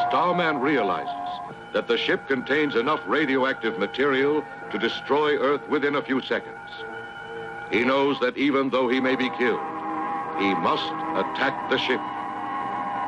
Starman realizes that the ship contains enough radioactive material to destroy Earth within a few seconds. He knows that even though he may be killed, he must attack the ship.